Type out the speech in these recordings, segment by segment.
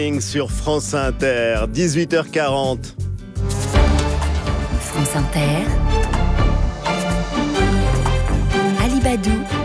Sur France Inter, 18h40. France Inter, Alibadou,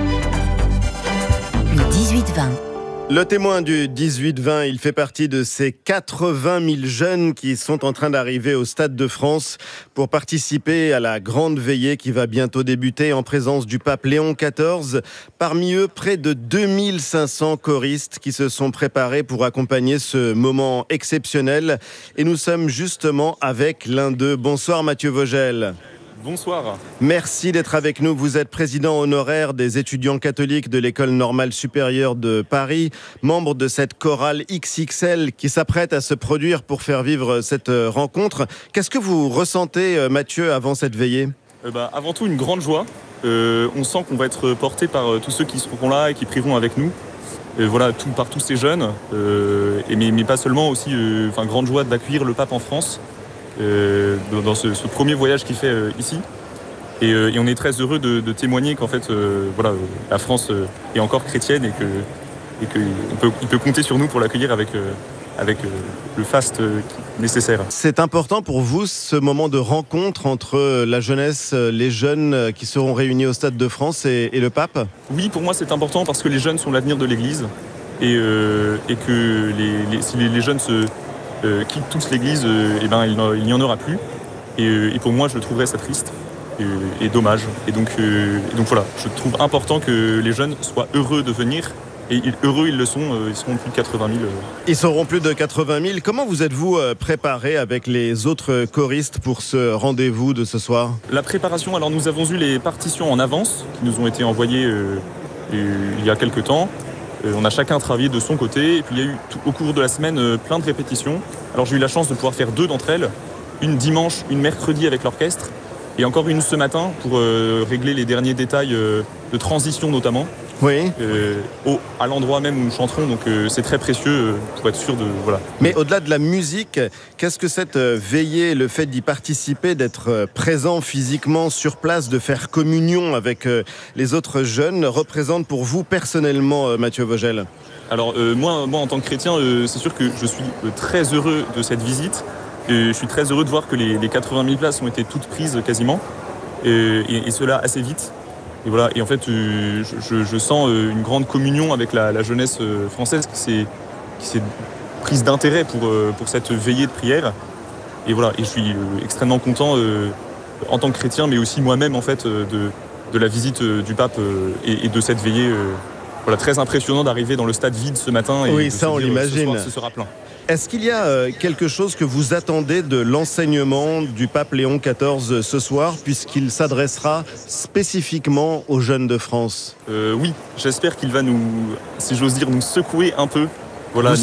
le 18-20. Le témoin du 18-20, il fait partie de ces 80 000 jeunes qui sont en train d'arriver au Stade de France pour participer à la grande veillée qui va bientôt débuter en présence du pape Léon XIV. Parmi eux, près de 2500 choristes qui se sont préparés pour accompagner ce moment exceptionnel. Et nous sommes justement avec l'un d'eux. Bonsoir Mathieu Vogel. Bonsoir. Merci d'être avec nous. Vous êtes président honoraire des étudiants catholiques de l'École normale supérieure de Paris, membre de cette chorale XXL qui s'apprête à se produire pour faire vivre cette rencontre. Qu'est-ce que vous ressentez, Mathieu, avant cette veillée ? Avant tout, une grande joie. On sent qu'on va être porté par tous ceux qui seront là et qui prieront avec nous. Par tous ces jeunes. Mais pas seulement, aussi grande joie d'accueillir le pape en France. Dans ce premier voyage qu'il fait ici. Et on est très heureux de témoigner qu'en fait, la France est encore chrétienne et qu'il peut compter sur nous pour l'accueillir avec le faste nécessaire. C'est important pour vous, ce moment de rencontre entre la jeunesse, les jeunes qui seront réunis au Stade de France et le pape ? Oui, pour moi, c'est important parce que les jeunes sont l'avenir de l'Église et que si les jeunes quittent tous l'Église, il n'y en aura plus. Et pour moi, je trouverais ça triste et dommage. Et donc voilà, je trouve important que les jeunes soient heureux de venir. Et heureux, ils le sont, ils seront plus de 80 000. Ils seront plus de 80 000. Comment vous êtes-vous préparé avec les autres choristes pour ce rendez-vous de ce soir ? La préparation, alors nous avons eu les partitions en avance qui nous ont été envoyées il y a quelques temps. On a chacun travaillé de son côté. Et puis il y a eu au cours de la semaine plein de répétitions. Alors j'ai eu la chance de pouvoir faire 2 d'entre elles. Une dimanche, une mercredi avec l'orchestre. Et encore une ce matin pour régler les derniers détails de transition notamment. Oui. À l'endroit même où nous chanterons, donc c'est très précieux pour être sûr de... Voilà. Mais au-delà de la musique, qu'est-ce que cette veillée, le fait d'y participer, d'être présent physiquement sur place, de faire communion avec les autres jeunes, représente pour vous personnellement, Mathieu Vogel ? Alors moi en tant que chrétien, c'est sûr que je suis très heureux de cette visite. Je suis très heureux de voir que les 80 000 places ont été toutes prises quasiment, et cela assez vite. Et en fait, je sens une grande communion avec la jeunesse française qui s'est prise d'intérêt pour cette veillée de prière. Et je suis extrêmement content en tant que chrétien, mais aussi moi-même en fait de la visite du pape et de cette veillée. Très impressionnant d'arriver dans le stade vide ce matin. Oui, ça on l'imagine. Ce soir, ce sera plein. Est-ce qu'il y a quelque chose que vous attendez de l'enseignement du pape Léon XIV ce soir, puisqu'il s'adressera spécifiquement aux jeunes de France ? Oui, j'espère qu'il va nous, si j'ose dire, nous secouer un peu. Secouer ?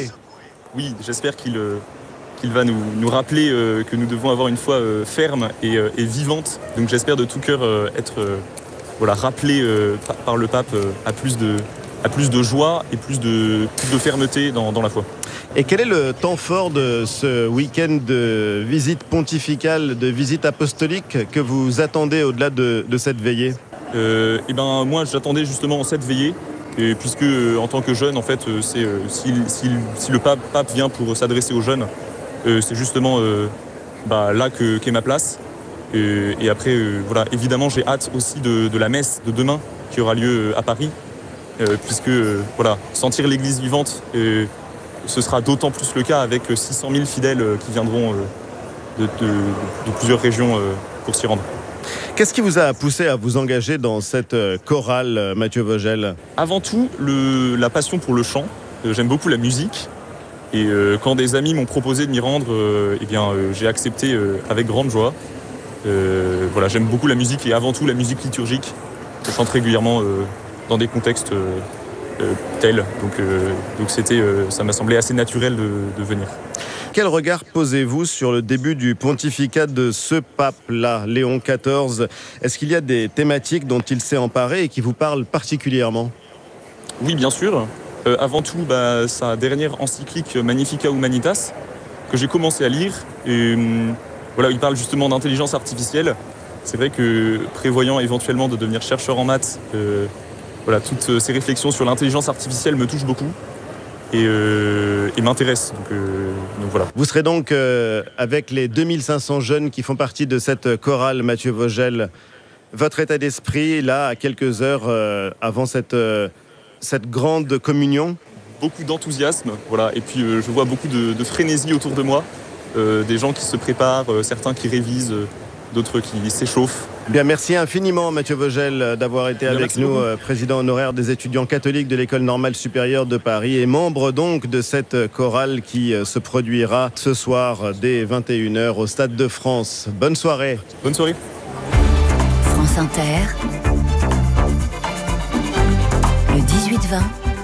Oui, j'espère qu'il va nous rappeler que nous devons avoir une foi ferme et vivante. Donc j'espère de tout cœur être rappelé par le pape à plus de joie et plus de fermeté dans la foi. Et quel est le temps fort de ce week-end de visite pontificale, de visite apostolique que vous attendez au-delà de cette veillée ? Moi, j'attendais justement cette veillée, puisque en tant que jeune, en fait, c'est si le pape vient pour s'adresser aux jeunes, c'est justement là qu'est ma place. Et après, évidemment, j'ai hâte aussi de la messe de demain qui aura lieu à Paris, puisque sentir l'Église vivante. Ce sera d'autant plus le cas avec 600 000 fidèles qui viendront de plusieurs régions pour s'y rendre. Qu'est-ce qui vous a poussé à vous engager dans cette chorale, Mathieu Vogel ? Avant tout, la passion pour le chant. J'aime beaucoup la musique. Et quand des amis m'ont proposé de m'y rendre, j'ai accepté avec grande joie. J'aime beaucoup la musique et avant tout la musique liturgique. Je chante régulièrement dans des contextes tels. Donc ça m'a semblé assez naturel de venir. Quel regard posez-vous sur le début du pontificat de ce pape-là, Léon XIV ? Est-ce qu'il y a des thématiques dont il s'est emparé et qui vous parlent particulièrement ? Oui, bien sûr. Avant tout, sa dernière encyclique Magnificat Humanitas, que j'ai commencé à lire. Et, il parle justement d'intelligence artificielle. C'est vrai que prévoyant éventuellement de devenir chercheur en maths, toutes ces réflexions sur l'intelligence artificielle me touchent beaucoup. et m'intéresse. Donc voilà. Vous serez donc avec les 2500 jeunes qui font partie de cette chorale Mathieu Vogel. Votre état d'esprit, là, à quelques heures avant cette grande communion? Beaucoup d'enthousiasme, voilà. Et puis je vois beaucoup de frénésie autour de moi, des gens qui se préparent, certains qui révisent, d'autres qui s'échauffent. Bien, merci infiniment Mathieu Vogel d'avoir été avec nous, président honoraire des étudiants catholiques de l'École normale supérieure de Paris et membre donc de cette chorale qui se produira ce soir dès 21h au Stade de France. Bonne soirée. Bonne soirée. France Inter, le 18-20,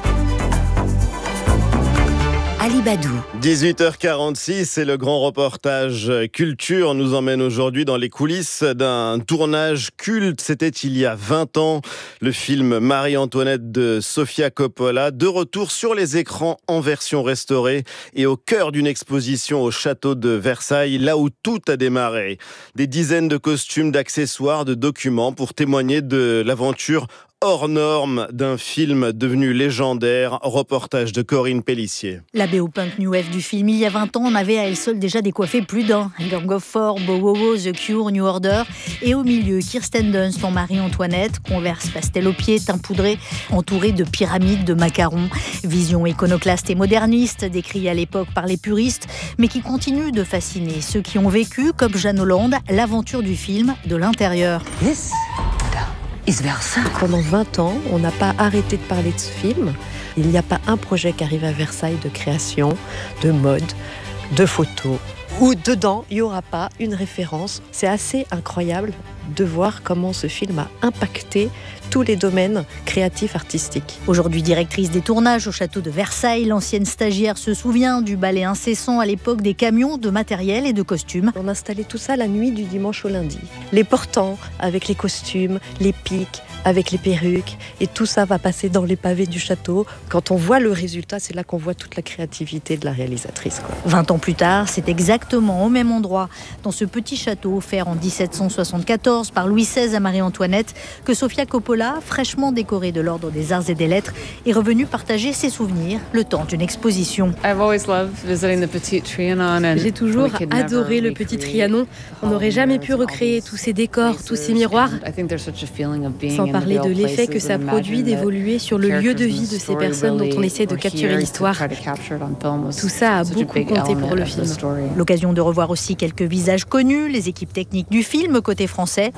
Alibadou. 18h46, et le grand reportage culture nous emmène aujourd'hui dans les coulisses d'un tournage culte. C'était il y a 20 ans, le film Marie-Antoinette de Sofia Coppola, de retour sur les écrans en version restaurée et au cœur d'une exposition au château de Versailles, là où tout a démarré. Des dizaines de costumes, d'accessoires, de documents pour témoigner de l'aventure hors norme d'un film devenu légendaire. Reportage de Corinne Pellissier. La BO Punk New Wave du film, il y a 20 ans, on avait à elle seule déjà décoiffé plus d'un. Gang of Four, Bow Wow Wow, The Cure, New Order. Et au milieu, Kirsten Dunst en Marie-Antoinette, Converse pastel aux pieds, teint poudré, entouré de pyramides de macarons. Vision iconoclaste et moderniste, décriée à l'époque par les puristes, mais qui continue de fasciner ceux qui ont vécu, comme Jeanne Hollande, l'aventure du film de l'intérieur. Pendant 20 ans, on n'a pas arrêté de parler de ce film. Il n'y a pas un projet qui arrive à Versailles de création, de mode, de photos, où dedans, il n'y aura pas une référence. C'est assez incroyable de voir comment ce film a impacté tous les domaines créatifs, artistiques. Aujourd'hui directrice des tournages au château de Versailles, l'ancienne stagiaire se souvient du balai incessant à l'époque des camions de matériel et de costumes. On installait tout ça la nuit du dimanche au lundi. Les portants avec les costumes, les pics, avec les perruques, et tout ça va passer dans les pavés du château. Quand on voit le résultat, c'est là qu'on voit toute la créativité de la réalisatrice, 20 ans plus tard, c'est exactement au même endroit, dans ce petit château offert en 1774 par Louis XVI à Marie-Antoinette, que Sofia Coppola, fraîchement décorée de l'Ordre des Arts et des Lettres, est revenue partager ses souvenirs le temps d'une exposition. J'ai toujours adoré le Petit Trianon. On n'aurait jamais pu recréer tous ces décors, tous ces miroirs. Sans parler de l'effet que ça produit d'évoluer sur le lieu de vie de ces personnes dont on essaie de capturer l'histoire. Tout ça a beaucoup compté pour le film. L'occasion de revoir aussi quelques visages connus, les équipes techniques du film côté français.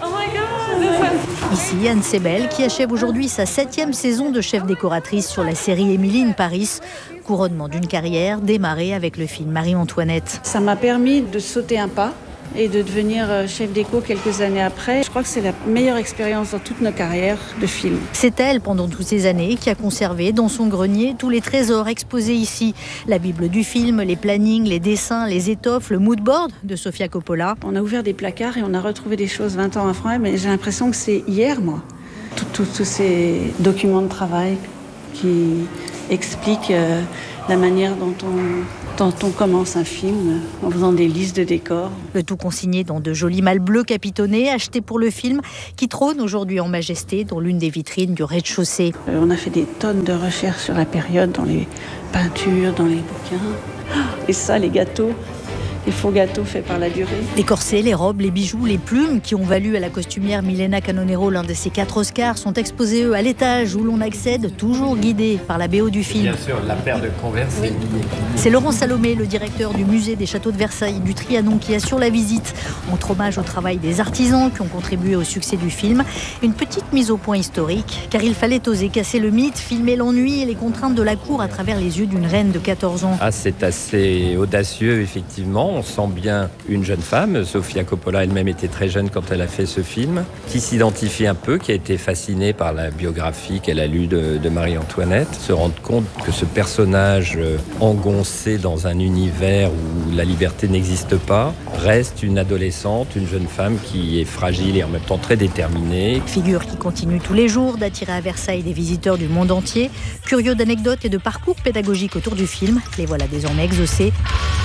Ici, Anne Sebel, qui achève aujourd'hui sa 7e saison de chef décoratrice sur la série Emily in Paris. Couronnement d'une carrière démarrée avec le film Marie-Antoinette. Ça m'a permis de sauter un pas et de devenir chef déco quelques années après. Je crois que c'est la meilleure expérience dans toute nos carrières de film. C'est elle, pendant toutes ces années, qui a conservé dans son grenier tous les trésors exposés ici. La Bible du film, les plannings, les dessins, les étoffes, le moodboard de Sofia Coppola. On a ouvert des placards et on a retrouvé des choses 20 ans après, mais j'ai l'impression que c'est hier, moi. Tous ces documents de travail qui expliquent la manière dont on commence un film, en faisant des listes de décors. Le tout consigné dans de jolis malles bleues capitonnés, achetés pour le film, qui trône aujourd'hui en majesté dans l'une des vitrines du rez-de-chaussée. On a fait des tonnes de recherches sur la période, dans les peintures, dans les bouquins. Et ça, les gâteaux, les faux gâteaux faits par la durée. Les corsets, les robes, les bijoux, les plumes qui ont valu à la costumière Milena Canonero l'un de ses 4 Oscars sont exposés, eux, à l'étage où l'on accède, toujours guidé par la BO du film. Bien sûr, la paire de Converse est liée. C'est Laurent Salomé, le directeur du musée des châteaux de Versailles du Trianon, qui assure la visite. Entre hommage au travail des artisans qui ont contribué au succès du film. Une petite mise au point historique, car il fallait oser casser le mythe, filmer l'ennui et les contraintes de la cour à travers les yeux d'une reine de 14 ans. C'est assez audacieux, effectivement. On sent bien une jeune femme. Sofia Coppola elle-même était très jeune quand elle a fait ce film, qui s'identifie un peu, qui a été fascinée par la biographie qu'elle a lue de Marie-Antoinette. Se rendre compte que ce personnage engoncé dans un univers où la liberté n'existe pas, reste une adolescente, une jeune femme qui est fragile et en même temps très déterminée. Figure qui continue tous les jours d'attirer à Versailles des visiteurs du monde entier. Curieux d'anecdotes et de parcours pédagogiques autour du film, les voilà désormais exaucés.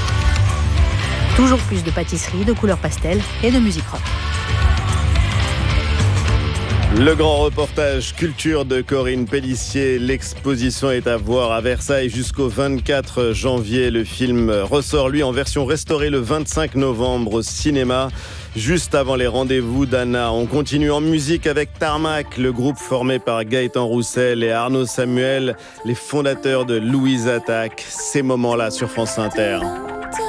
Toujours plus de pâtisserie, de couleurs pastel et de musique rock. Le grand reportage culture de Corinne Pellissier. L'exposition est à voir à Versailles jusqu'au 24 janvier. Le film ressort, lui, en version restaurée le 25 novembre au cinéma, juste avant les rendez-vous d'Anna. On continue en musique avec Tarmac, le groupe formé par Gaëtan Roussel et Arnaud Samuel, les fondateurs de Louise Attaque. Ces moments-là sur France Inter.